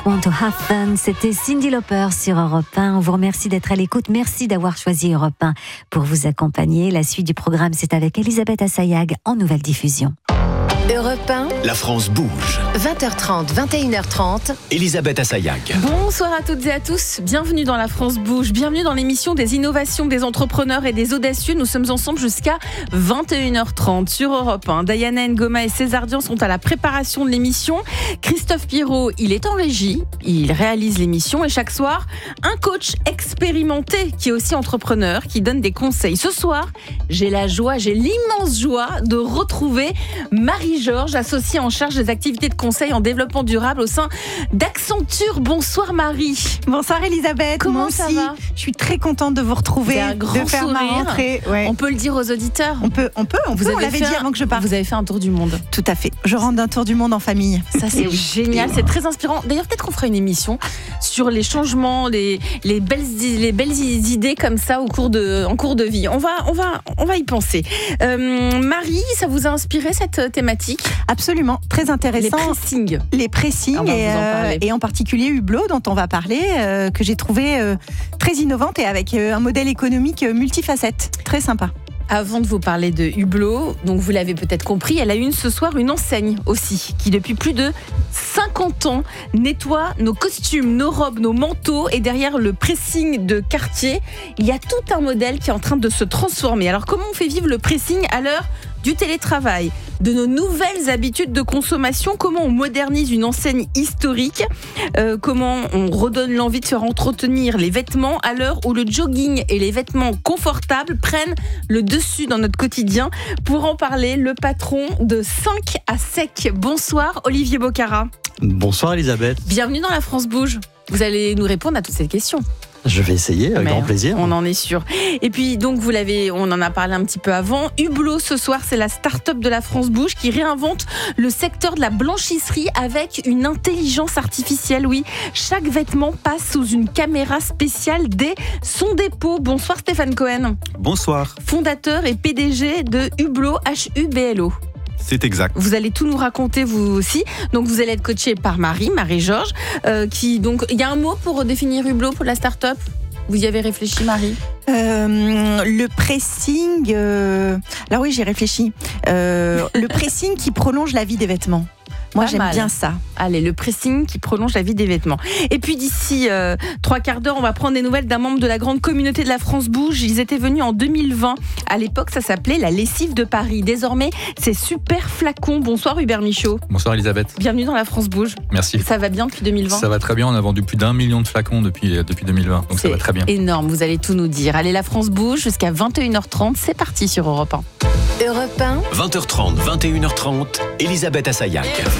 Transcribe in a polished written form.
Want to have fun, c'était Cyndi Lauper sur Europe 1. On vous remercie d'être à l'écoute. Merci d'avoir choisi Europe 1 pour vous accompagner. La suite du programme, c'est avec Elisabeth Assayag en nouvelle diffusion. Europe 1, La France bouge. 20h30, 21h30. Elisabeth Assayag. Bonsoir à toutes et à tous, bienvenue dans La France bouge, bienvenue dans l'émission des innovations, des entrepreneurs et des audacieux. Nous sommes ensemble jusqu'à 21h30 sur Europe 1. Diana Ngoma et César Dian sont à la préparation de l'émission. Christophe Pirot, il est en régie, il réalise l'émission et chaque soir, un coach expérimenté qui est aussi entrepreneur, qui donne des conseils. Ce soir, j'ai l'immense joie de retrouver Marie-Georges, associée en charge des activités de conseil en développement durable au sein d'Accenture. Bonsoir Marie. Bonsoir Elisabeth. Comment Moi ça aussi, va ? je suis très contente de vous retrouver, un grand de faire ma sourire. rentrée. Ouais. On peut le dire aux auditeurs. On peut, on l'avait dit avant que je parte. Vous avez fait un tour du monde. Tout à fait. Je rentre d'un tour du monde en famille. Ça c'est génial, c'est très inspirant. D'ailleurs peut-être qu'on fera une émission sur les changements, les belles idées comme ça en cours de vie. On va y penser. Marie, ça vous a inspiré cette thématique ? Absolument, très intéressant. Les pressings et en particulier Hublot dont on va parler, que j'ai trouvé très innovante et avec un modèle économique multifacette. Très sympa. Avant de vous parler de Hublot, donc vous l'avez peut-être compris, elle a ce soir une enseigne aussi, qui depuis plus de 50 ans nettoie nos costumes, nos robes, nos manteaux, et derrière le pressing de quartier, il y a tout un modèle qui est en train de se transformer. Alors comment on fait vivre le pressing à l'heure du télétravail, de nos nouvelles habitudes de consommation, comment on modernise une enseigne historique, comment on redonne l'envie de faire entretenir les vêtements à l'heure où le jogging et les vêtements confortables prennent le dessus dans notre quotidien. Pour en parler, le patron de 5 à Sec. Bonsoir Olivier Bocara. Bonsoir Elisabeth. Bienvenue dans La France bouge. Vous allez nous répondre à toutes ces questions. Je vais essayer, avec grand plaisir. On en est sûr. Et puis, donc, on en a parlé un petit peu avant. Hublot, ce soir, c'est la start-up de La France bouge qui réinvente le secteur de la blanchisserie avec une intelligence artificielle. Oui, chaque vêtement passe sous une caméra spéciale dès son dépôt. Bonsoir Stéphane Cohen. Bonsoir. Fondateur et PDG de Hublot, Hublo. C'est exact. Vous allez tout nous raconter vous aussi. Donc vous allez être coaché par Marie-Georges, donc il y a un mot pour définir Hublot pour la start-up. Vous y avez réfléchi, Marie ? Le pressing. Alors oui, j'ai réfléchi. Le pressing qui prolonge la vie des vêtements. Moi, j'aime bien ça. Allez, le pressing qui prolonge la vie des vêtements. Et puis d'ici 3 quarts d'heure, on va prendre des nouvelles d'un membre de la grande communauté de La France bouge. Ils étaient venus en 2020. À l'époque, ça s'appelait la lessive de Paris. Désormais, c'est Super Flacon. Bonsoir Hubert Michaud. Bonsoir Elisabeth. Bienvenue dans La France bouge. Merci. Ça va bien depuis 2020 ? Ça va très bien. On a vendu plus d'1 million de flacons depuis 2020. Donc ça va très bien. C'est énorme. Vous allez tout nous dire. Allez, La France bouge jusqu'à 21h30. C'est parti sur Europe 1. Europe 1, 20h30, 21h30, Elisabeth Assayag.